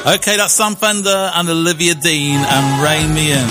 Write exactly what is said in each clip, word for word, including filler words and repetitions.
Okay, that's Sam Fender and Olivia Dean and Rain Me In.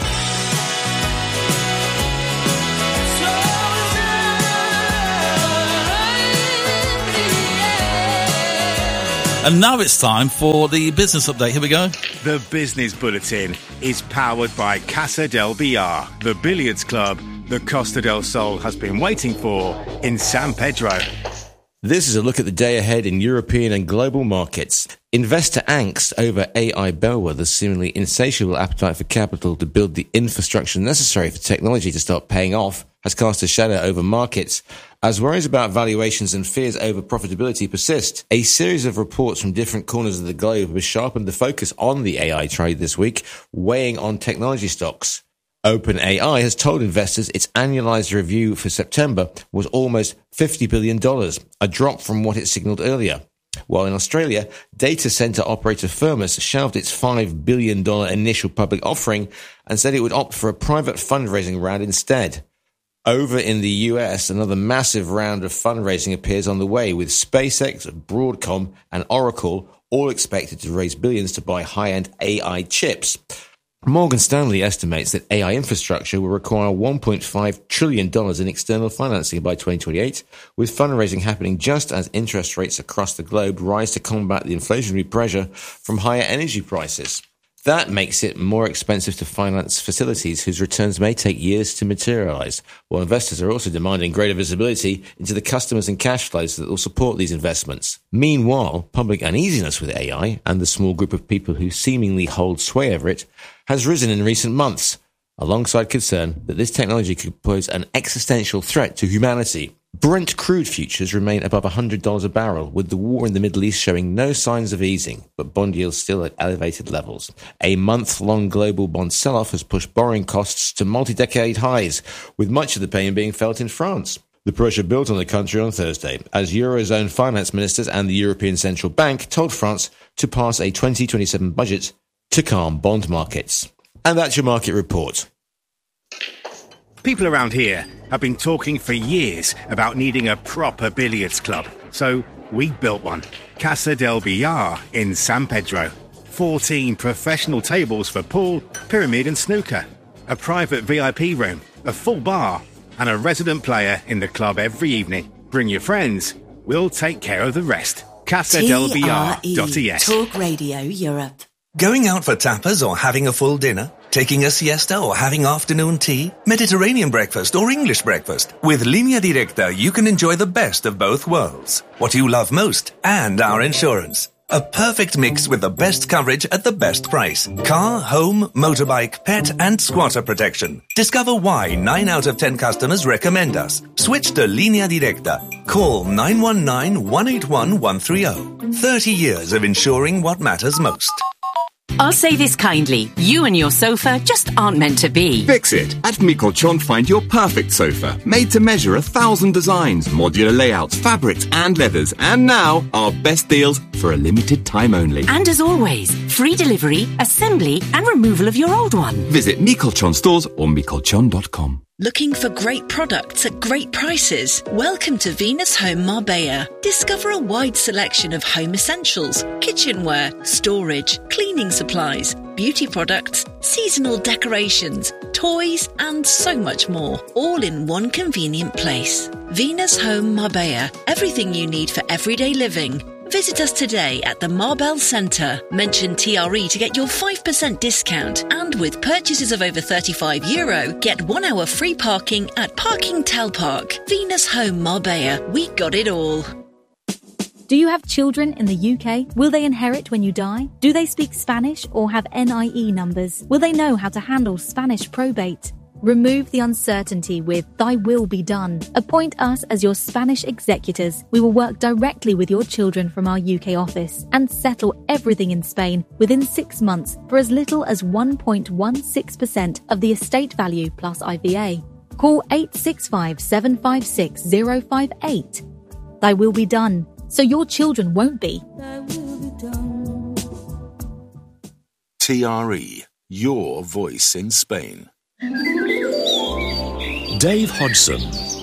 And now it's time for the business update. Here we go. The Business Bulletin is powered by Casa del Billar, the billiards club the Costa del Sol has been waiting for in San Pedro. This is a look at the day ahead in European and global markets. Investor angst over A I bellwether's seemingly insatiable appetite for capital to build the infrastructure necessary for technology to start paying off has cast a shadow over markets. As worries about valuations and fears over profitability persist, a series of reports from different corners of the globe have sharpened the focus on the A I trade this week, weighing on technology stocks. OpenAI has told investors its annualized review for September was almost fifty billion dollars, a drop from what it signaled earlier. While in Australia, data center operator Firmus shelved its five billion dollars initial public offering and said it would opt for a private fundraising round instead. Over in the U S, another massive round of fundraising appears on the way, with SpaceX, Broadcom, and Oracle all expected to raise billions to buy high-end A I chips. Morgan Stanley estimates that A I infrastructure will require one point five trillion dollars in external financing by twenty twenty-eight, with fundraising happening just as interest rates across the globe rise to combat the inflationary pressure from higher energy prices. That makes it more expensive to finance facilities whose returns may take years to materialize, while investors are also demanding greater visibility into the customers and cash flows that will support these investments. Meanwhile, public uneasiness with A I and the small group of people who seemingly hold sway over it has risen in recent months, alongside concern that this technology could pose an existential threat to humanity. Brent crude futures remain above one hundred dollars a barrel, with the war in the Middle East showing no signs of easing, but bond yields still at elevated levels. A month-long global bond sell-off has pushed borrowing costs to multi-decade highs, with much of the pain being felt in France. The pressure built on the country on Thursday, as Eurozone finance ministers and the European Central Bank told France to pass a twenty twenty-seven budget to calm bond markets. And that's your market report. People around here have been talking for years about needing a proper billiards club, so we built one. Casa del Billar in San Pedro. fourteen professional tables for pool, pyramid and snooker. A private V I P room, a full bar, and a resident player in the club every evening. Bring your friends, we'll take care of the rest. casa del billar dot e s. Talk Radio Europe. Going out for tapas or having a full dinner? Taking a siesta or having afternoon tea? Mediterranean breakfast or English breakfast? With Línea Directa, you can enjoy the best of both worlds. What you love most and our insurance. A perfect mix with the best coverage at the best price. Car, home, motorbike, pet and squatter protection. Discover why nine out of ten customers recommend us. Switch to Línea Directa. Call nine one nine, one eight one, one three zero. thirty years of insuring what matters most. I'll say this kindly. You and your sofa just aren't meant to be. Fix it. At Michelchon, find your perfect sofa. Made to measure a thousand designs, modular layouts, fabrics and leathers. And now, our best deals for a limited time only. And as always, free delivery, assembly and removal of your old one. Visit Michelchon stores or michelchon dot com. Looking for great products at great prices? Welcome to Venus Home Marbella. Discover a wide selection of home essentials, kitchenware, storage, cleaning supplies, beauty products, seasonal decorations, toys, and so much more, all in one convenient place. Venus Home Marbella. Everything you need for everyday living. Visit us today at the Marbell Centre. Mention T R E to get your five percent discount. And with purchases of over thirty-five euro, get one hour free parking at Parking Tel Park. Venus Home Marbella. We got it all. Do you have children in the U K? Will they inherit when you die? Do they speak Spanish or have N I E numbers? Will they know how to handle Spanish probate? Remove the uncertainty with Thy Will Be Done. Appoint us as your Spanish executors. We will work directly with your children from our U K office and settle everything in Spain within six months for as little as one point one six percent of the estate value plus I V A. Call eight six five, seven five six, zero five eight. Thy Will Be Done, so your children won't be. Thy will be done. T R E, your voice in Spain. Dave Hodgson.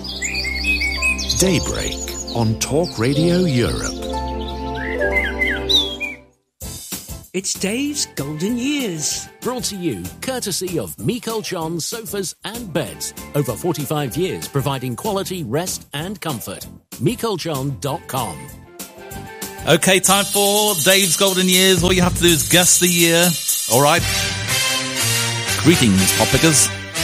Daybreak on Talk Radio Europe. It's Dave's Golden Years. Brought to you courtesy of Miko Chon Sofas and Beds. Over forty-five years providing quality, rest and comfort. Miko Chon dot com. Okay, time for Dave's Golden Years. All you have to do is guess the year. All right. Greetings, pop pickers.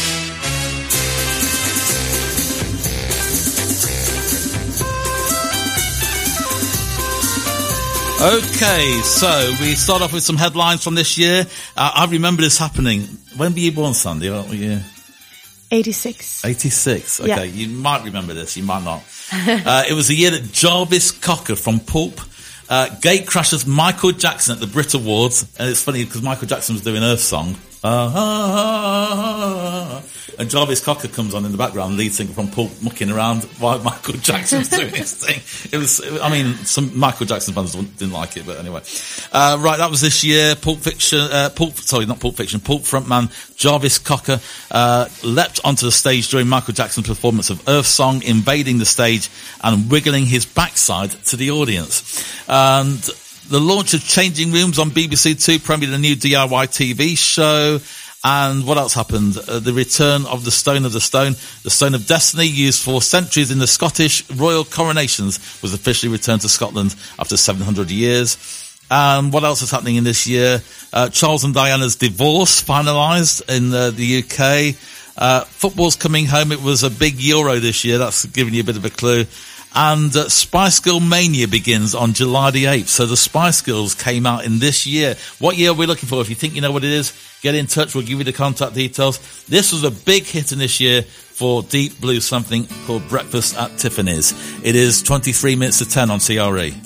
Okay, so we start off with some headlines from this year. Uh, I remember this happening. When were you born, Sandy? What year? eighty-six. eighty-six. Okay, Yeah. you might remember this. You might not. uh, it was the year that Jarvis Cocker from Pulp uh, gate crashes Michael Jackson at the Brit Awards. And it's funny because Michael Jackson was doing Earth Song. Uh, ah, ah, ah, and Jarvis Cocker comes on in the background, lead singer from Pulp, mucking around while Michael Jackson's doing his thing. It was, it, I mean, some Michael Jackson fans didn't like it, but anyway. Uh, right, that was this year. Pulp Fiction, uh, Pulp, sorry, not Pulp Fiction, Pulp frontman Jarvis Cocker, uh, leapt onto the stage during Michael Jackson's performance of Earth Song, invading the stage and wiggling his backside to the audience. And the launch of Changing Rooms on B B C Two premiered a new D I Y T V show. And what else happened? Uh, the return of the Stone of the Stone. The Stone of Destiny, used for centuries in the Scottish royal coronations, was officially returned to Scotland after seven hundred years. And what else is happening in this year? Uh, Charles and Diana's divorce finalised in uh, the U K. Uh, football's coming home. It was a big Euro this year. That's giving you a bit of a clue. And uh, Spice Girl Mania begins on July the eighth. So the Spice Girls came out in this year. What year are we looking for? If you think you know what it is, get in touch. We'll give you the contact details. This was a big hit in this year for Deep Blue, something called Breakfast at Tiffany's. It is twenty-three minutes to ten on C R E.